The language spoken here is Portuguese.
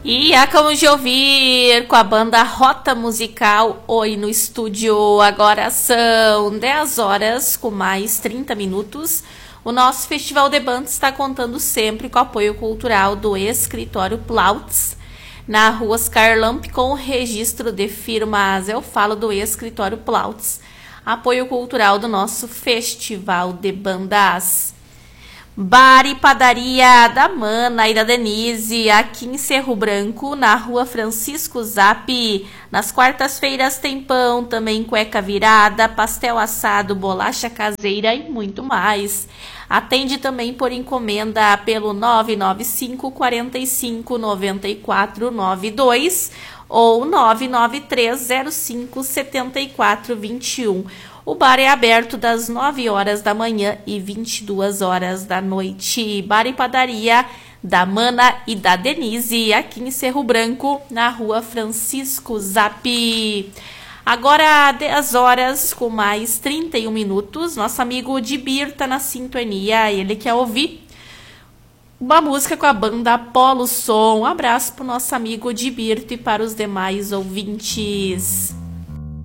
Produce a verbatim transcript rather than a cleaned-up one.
E acabamos de ouvir com a banda Rota Musical Oi no estúdio. Agora são dez horas com mais trinta minutos. O nosso Festival de Bandas está contando sempre com o apoio cultural do Escritório Plautz, na rua Oscar Lamp, com o registro de firmas. Eu falo do Escritório Plautz, apoio cultural do nosso Festival de Bandas. Bar e Padaria da Mana e da Denise, aqui em Cerro Branco, na rua Francisco Zap. Nas quartas-feiras tem pão, também cueca virada, pastel assado, bolacha caseira e muito mais. Atende também por encomenda pelo nove nove cinco, quatro cinco, nove quatro nove dois ou nove nove três zero cinco, sete quatro dois um. O bar é aberto das nove horas da manhã e vinte e duas horas da noite. Bar e Padaria da Mana e da Denise, aqui em Cerro Branco, na rua Francisco Zap. Agora dez horas com mais trinta e um minutos. Nosso amigo Dibir tá na sintonia. Ele quer ouvir uma música com a banda Polo Som. Um abraço pro nosso amigo Dibir e para os demais ouvintes.